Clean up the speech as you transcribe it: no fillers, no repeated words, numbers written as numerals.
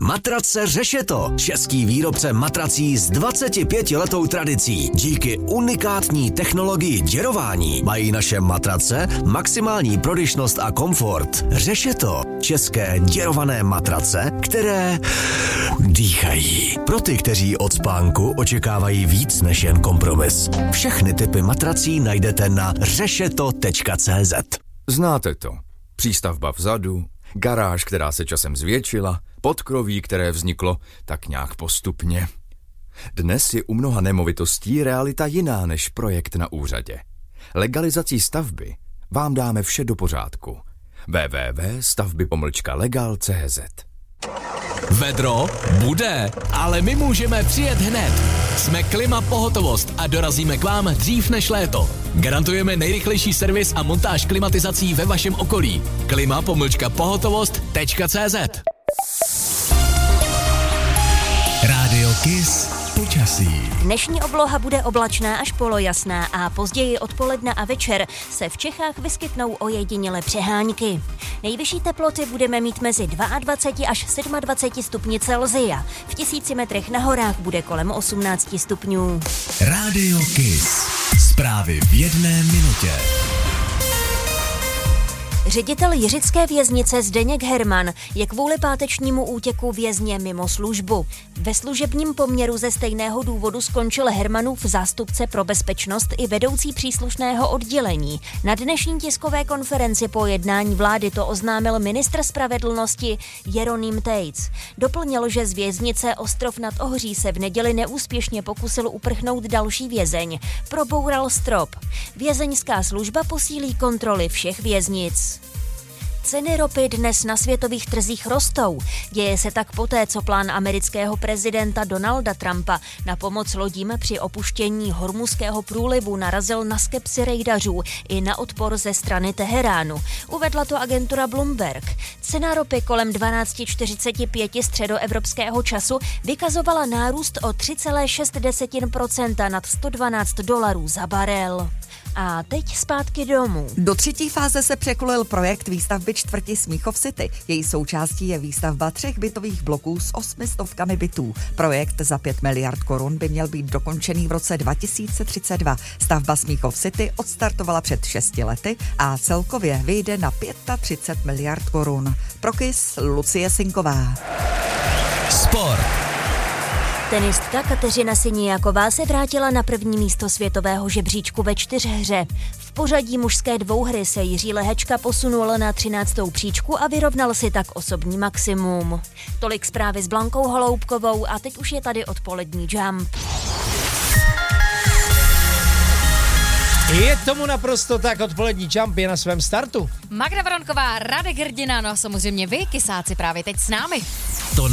Matrace Řešeto, český výrobce matrací s 25letou tradicí. Díky unikátní technologii děrování mají naše matrace maximální prodyšnost a komfort. Řešeto, české děrované matrace, které dýchají. Pro ty, kteří od spánku očekávají víc než jen kompromis. Všechny typy matrací najdete na řešeto.cz. Znáte to. Přístavba vzadu, garáž, která se časem zvětšila, podkroví, které vzniklo tak nějak postupně. Dnes je u mnoha nemovitostí realita jiná než projekt na úřadě. Legalizací stavby vám dáme vše do pořádku. www.stavby-legal.cz. Vedro bude, ale my můžeme přijet hned. Jsme Klima Pohotovost a dorazíme k vám dřív než léto. Garantujeme nejrychlejší servis a montáž klimatizací ve vašem okolí. klima-pohotovost.cz. Rádio Kiss počasí. Dnešní obloha bude oblačná až polojasná a později odpoledne a večer se v Čechách vyskytnou ojedinělé přehánky. Nejvyšší teploty budeme mít mezi 22 až 27 stupni Celsia. V 1000 metrech na horách bude kolem 18 stupňů. Rádio Kiss. Zprávy v 1 minutě. Ředitel jiřické věznice Zdeněk Herman je kvůli pátečnímu útěku vězně mimo službu. Ve služebním poměru ze stejného důvodu skončil Hermanův zástupce pro bezpečnost i vedoucí příslušného oddělení. Na dnešní tiskové konferenci po jednání vlády to oznámil ministr spravedlnosti Jeroným Tejc. Doplnil, že z věznice Ostrov nad Ohří se v neděli neúspěšně pokusil uprchnout další vězeň. Proboural strop. Vězeňská služba posílí kontroly všech věznic. Ceny ropy dnes na světových trzích rostou. Děje se tak poté, co plán amerického prezidenta Donalda Trumpa na pomoc lodím při opuštění Hormuzského průlivu narazil na skepsi rejdařů i na odpor ze strany Teheránu. Uvedla to agentura Bloomberg. Cena ropy kolem 12:45 středoevropského času vykazovala nárůst o 3,6% nad $112 za barel. A teď zpátky domů. Do třetí fáze se překulil projekt výstavby čtvrti Smíchov City. Její součástí je výstavba 3 bytových bloků s 800 bytů. Projekt za 5 miliard korun by měl být dokončený v roce 2032. Stavba Smíchov City odstartovala před 6 lety a celkově vyjde na 35 miliard korun. Pro Kiss Lucie Sinková. Sport. Tenistka Kateřina Siniaková se vrátila na první místo světového žebříčku ve 4hře. V pořadí mužské dvouhry se Jiří Lehečka posunul na 13. příčku a vyrovnal si tak osobní maximum. Tolik zprávy s Blankou Holoubkovou a teď už je tady odpolední Jump. Je tomu naprosto tak, odpolední Jump je na svém startu. Magda Vronková, Radek Hrdina, no a samozřejmě vy, kysáci, právě teď s námi. To